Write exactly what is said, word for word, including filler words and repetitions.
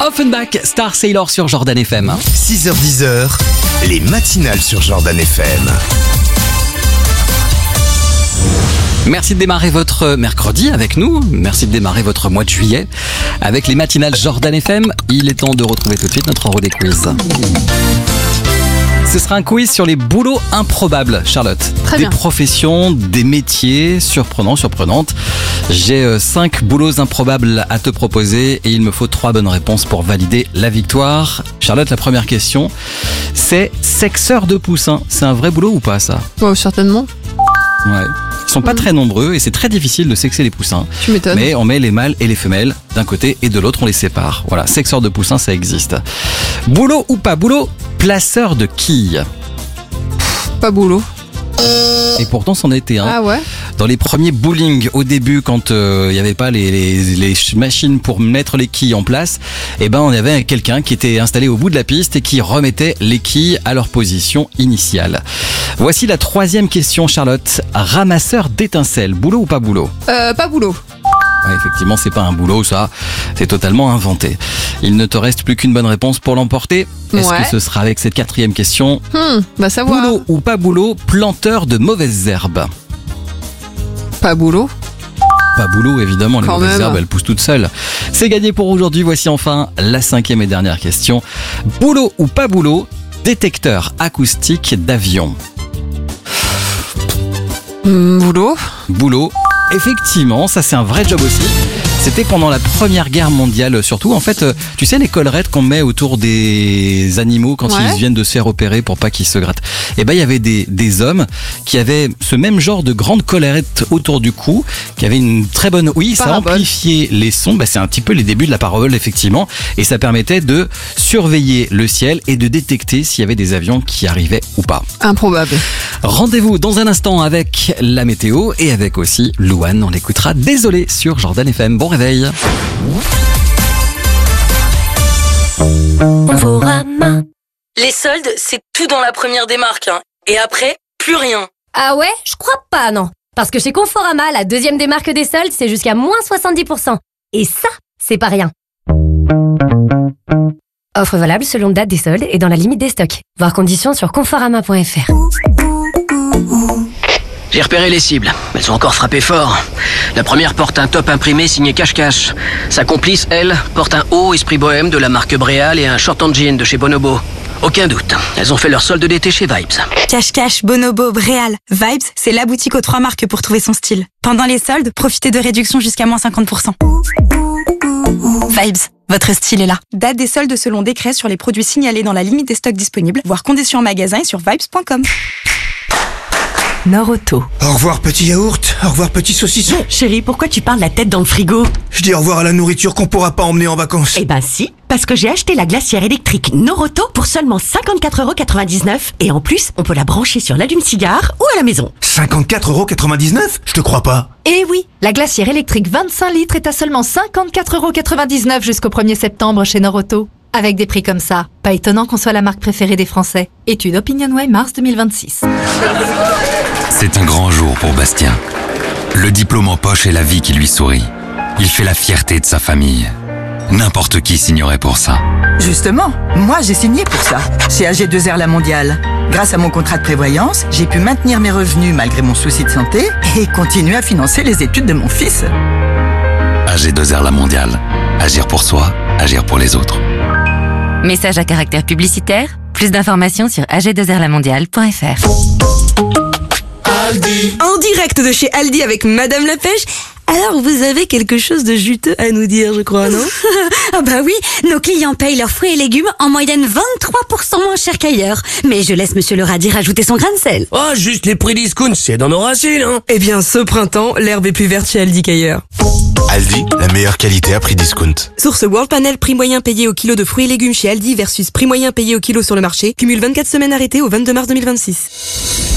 Offenbach, Star Sailor sur Jordan F M. six heures dix, les matinales sur Jordan F M. Merci de démarrer votre mercredi avec nous. Merci de démarrer votre mois de juillet avec les matinales Jordan F M. Il est temps de retrouver tout de suite notre Euro des quiz. Ce sera un quiz sur les boulots improbables, Charlotte. Très des bien. professions, des métiers surprenants, surprenantes. J'ai euh, cinq boulots improbables à te proposer et il me faut trois bonnes réponses pour valider la victoire. Charlotte, la première question, c'est sexeur de poussins. C'est un vrai boulot ou pas, ça? Oh, certainement. Ouais. Ils sont pas très nombreux et c'est très difficile de sexer les poussins. Tu m'étonnes. Mais on met les mâles et les femelles d'un côté et de l'autre on les sépare. Voilà, sexeur de poussins, ça existe. Boulot ou pas boulot, placeur de quilles. Pas boulot. Et pourtant c'en était un. Ah ouais. Dans les premiers bowling au début, quand il euh, n'y avait pas les, les, les machines pour mettre les quilles en place, eh ben on avait quelqu'un qui était installé au bout de la piste et qui remettait les quilles à leur position initiale. Voici la troisième question, Charlotte. Ramasseur d'étincelles, boulot ou pas boulot? Euh, pas boulot. Ouais, effectivement, c'est pas un boulot, ça. C'est totalement inventé. Il ne te reste plus qu'une bonne réponse pour l'emporter. Est-ce Ouais. que ce sera avec cette quatrième question? Hmm, bah savoir. Boulot ou pas boulot, planteur de mauvaises herbes? Pas boulot. Pas boulot, évidemment, les Quand mauvaises même. herbes, elles poussent toutes seules. C'est gagné pour aujourd'hui. Voici enfin la cinquième et dernière question. Boulot ou pas boulot, détecteur acoustique d'avion? Hmm, boulot. Boulot. Effectivement, ça c'est un vrai job aussi. C'était pendant la Première Guerre mondiale surtout. En fait, euh, tu sais les collerettes qu'on met autour des animaux quand Ouais. ils viennent de se faire opérer pour pas qu'ils se grattent. Et ben il y avait des, des hommes qui avaient ce même genre de grande collerette autour du cou, qui avaient une très bonne... Oui, ça Parabole. amplifiait les sons. Ben, c'est un petit peu les débuts de la parabole effectivement. Et ça permettait de surveiller le ciel et de détecter s'il y avait des avions qui arrivaient ou pas. Improbable. Rendez-vous dans un instant avec la météo et avec aussi Louane. On l'écoutera désolé sur Jordan F M. Bon réveil. Conforama. Les soldes, c'est tout dans la première des marques. Hein. Et après, plus rien. Ah ouais? Je crois pas, non. Parce que chez Conforama, la deuxième des marques des soldes, c'est jusqu'à moins soixante-dix pour cent. Et ça, c'est pas rien. Offre valable selon date des soldes et dans la limite des stocks. Voir conditions sur conforama point f r. J'ai repéré les cibles. Elles ont encore frappé fort. La première porte un top imprimé signé Cache-Cache. Sa complice, elle, porte un haut esprit bohème de la marque Bréal et un short en jean de chez Bonobo. Aucun doute, elles ont fait leur solde d'été chez Vibes. Cache-Cache, Bonobo, Bréal. Vibes, c'est la boutique aux trois marques pour trouver son style. Pendant les soldes, profitez de réductions jusqu'à moins cinquante pour cent. Vibes, votre style est là. Date des soldes selon décret sur les produits signalés dans la limite des stocks disponibles. Voir conditions en magasin et sur vibes point com. Nord-Auto. Au revoir petit yaourt, au revoir petit saucisson. Chérie, pourquoi tu parles la tête dans le frigo? Je dis au revoir à la nourriture qu'on pourra pas emmener en vacances. Eh ben si, parce que j'ai acheté la glacière électrique Noroto pour seulement cinquante-quatre euros quatre-vingt-dix-neuf et en plus, on peut la brancher sur l'allume-cigare ou à la maison. cinquante-quatre euros quatre-vingt-dix-neuf? Je te crois pas. Eh oui, la glacière électrique vingt-cinq litres est à seulement cinquante-quatre euros quatre-vingt-dix-neuf jusqu'au premier septembre chez Noroto. Avec des prix comme ça, pas étonnant qu'on soit la marque préférée des Français. Étude OpinionWay mars deux mille vingt-six. C'est un grand jour pour Bastien. Le diplôme en poche est la vie qui lui sourit. Il fait la fierté de sa famille. N'importe qui signerait pour ça. Justement, moi j'ai signé pour ça, chez A G deux R La Mondiale. Grâce à mon contrat de prévoyance, j'ai pu maintenir mes revenus malgré mon souci de santé et continuer à financer les études de mon fils. A G deux R La Mondiale. Agir pour soi, agir pour les autres. Message à caractère publicitaire. Plus d'informations sur a g deux r la mondiale point f r. Aldi. En direct de chez Aldi avec Madame la Pêche. Alors, vous avez quelque chose de juteux à nous dire, je crois, non? Ah bah oui, nos clients payent leurs fruits et légumes en moyenne vingt-trois pour cent moins cher qu'ailleurs. Mais je laisse Monsieur le radis rajouter son grain de sel. Oh, juste les prix discount, c'est dans nos racines, hein. Eh bien, ce printemps, l'herbe est plus verte chez Aldi qu'ailleurs. Aldi, la meilleure qualité à prix discount. Source World Panel, prix moyen payé au kilo de fruits et légumes chez Aldi versus prix moyen payé au kilo sur le marché. Cumule vingt-quatre semaines arrêtées au vingt-deux mars deux mille vingt-six.